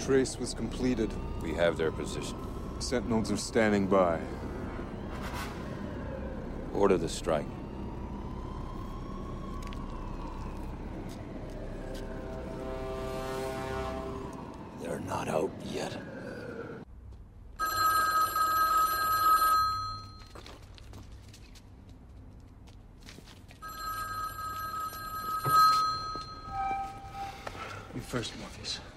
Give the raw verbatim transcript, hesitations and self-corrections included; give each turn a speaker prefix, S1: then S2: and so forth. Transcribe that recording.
S1: trace was completed.
S2: We have their position.
S1: Sentinels are standing by.
S2: Order the strike. They're not out yet.
S3: You first, Morpheus.